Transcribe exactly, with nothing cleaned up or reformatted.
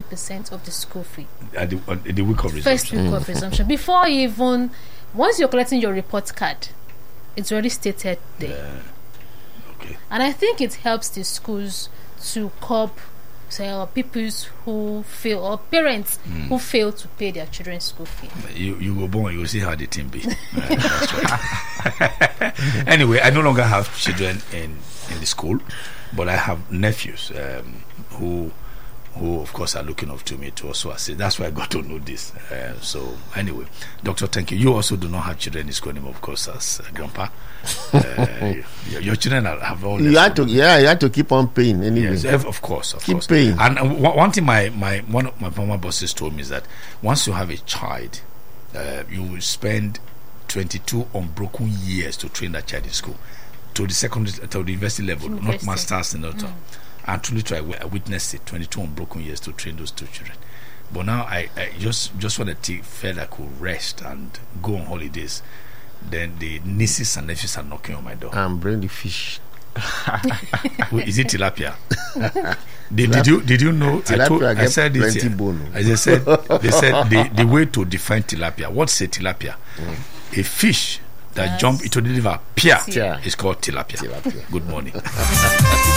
percent of the school fee. At the, at the week of resumption. First week mm. of resumption. Before even, once you're collecting your report card, it's already stated there. Yeah. Okay. And I think it helps the schools to curb uh, people who fail, or parents mm. who fail to pay their children's school fee. You you go born, you will see how the team be. Uh, that's right. Anyway, I no longer have children in, in the school, but I have nephews um, who who of course are looking up to me to also assist. That's why I got to know this. Uh, so anyway, Doctor, thank you. You also do not have children in school anymore, of course, as uh, grandpa. Uh, your, your children are, have all. You had to, yeah, you had to keep on paying anyway. Yes, of course, of keep course. paying. And uh, one thing my my one of my former bosses told me is that once you have a child, uh, you will spend twenty-two unbroken years to train that child in school, to the secondary, to the university level, University. not masters and not. Mm. And truly, try I witnessed it. twenty-two unbroken years to train those two children. But now I, I just just want to take feel I could rest and go on holidays. Then the nieces and nephews are knocking on my door. And bring the fish. Wait, is it tilapia? did, did you did you know? Tilapia I, told, I said this. Plenty Here. bone. I just said they said the, the way to define tilapia. What's a tilapia? Mm. A fish that yes. jump into the river. Pia Yeah. is called tilapia. tilapia. Good morning.